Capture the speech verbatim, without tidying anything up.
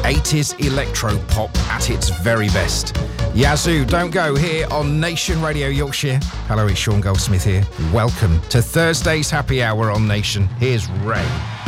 eighties electro pop at its very best. Yazoo, don't go, here on Nation Radio Yorkshire. Hello, it's Sean Goldsmith here. Welcome to Thursday's Happy Hour on Nation. Here's Ray.